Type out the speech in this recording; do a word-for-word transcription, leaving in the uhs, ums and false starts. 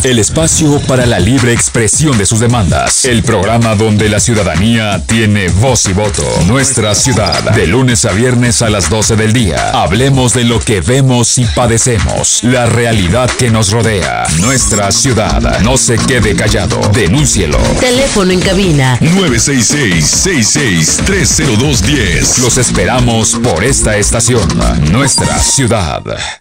el espacio para la libre expresión de sus demandas. El programa donde la ciudadanía tiene voz y voto. Nuestra Ciudad, de lunes a viernes a las doce del día. Hablemos de lo que vemos y padecemos. La realidad que nos rodea. Nuestra Ciudad. No se quede callado. Denúncielo. Teléfono en cabina nueve seis seis, seis seis tres cero dos uno cero. Los esperamos por esta estación. Nuestra Ciudad.